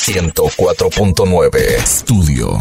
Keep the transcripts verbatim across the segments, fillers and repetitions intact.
ciento cuatro punto nueve Estudio.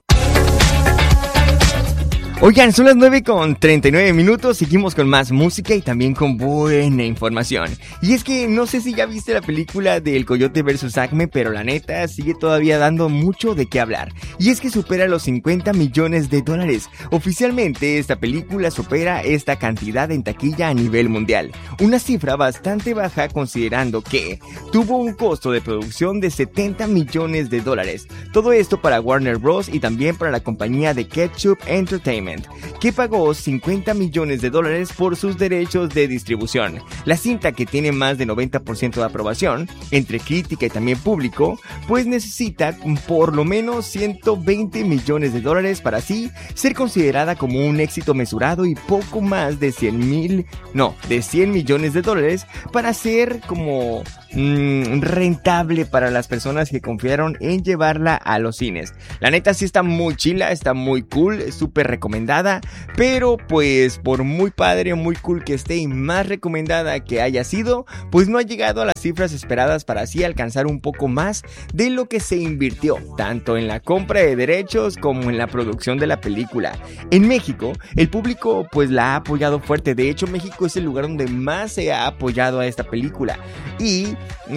Oigan, son las nueve con treinta y nueve minutos, seguimos con más música y también con buena información. Y es que no sé si ya viste la película de El Coyote versus Acme, pero la neta sigue todavía dando mucho de qué hablar. Y es que supera los cincuenta millones de dólares. Oficialmente esta película supera esta cantidad en taquilla a nivel mundial. Una cifra bastante baja considerando que tuvo un costo de producción de setenta millones de dólares. Todo esto para Warner Bros. Y también para la compañía de Ketchup Entertainment, que pagó cincuenta millones de dólares por sus derechos de distribución. La cinta, que tiene más de noventa por ciento de aprobación entre crítica y también público, pues necesita por lo menos ciento veinte millones de dólares para así ser considerada como un éxito mesurado, y poco más de cien mil, no, de cien millones de dólares para ser como mmm, rentable para las personas que confiaron en llevarla a los cines. La neta sí está muy chila, está muy cool, es súper recomendada, pero pues por muy padre o muy cool que esté y más recomendada que haya sido, pues no ha llegado a las cifras esperadas para así alcanzar un poco más de lo que se invirtió, tanto en la compra de derechos como en la producción de la película. En México, el público pues la ha apoyado fuerte. De hecho, México es el lugar donde más se ha apoyado a esta película, y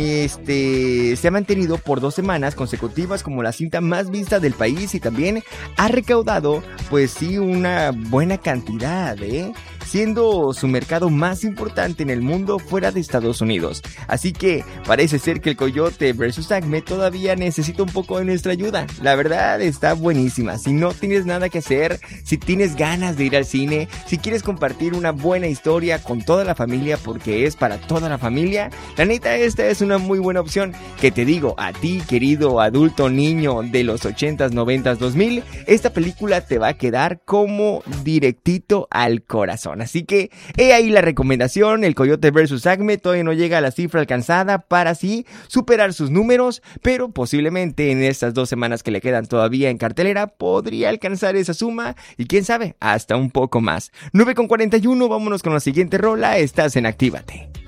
este se ha mantenido por dos semanas consecutivas como la cinta más vista del país, y también ha recaudado pues sí una buena cantidad, ¿eh? siendo su mercado más importante en el mundo fuera de Estados Unidos. Así que parece ser que El Coyote versus Acme todavía necesita un poco de nuestra ayuda. La verdad está buenísima. Si no tienes nada que hacer, si tienes ganas de ir al cine, si quieres compartir una buena historia con toda la familia, porque es para toda la familia, la neta esta es una muy buena opción. Que te digo, a ti querido adulto niño de los ochentas, noventas, dos mil, esta película te va a quedar como directito al corazón. Así que he ahí la recomendación. El Coyote versus Acme todavía no llega a la cifra alcanzada para así superar sus números, pero posiblemente en estas dos semanas que le quedan todavía en cartelera podría alcanzar esa suma, y quién sabe, hasta un poco más. nueve con cuarenta y uno, vámonos con la siguiente rola. Estás en Actívate.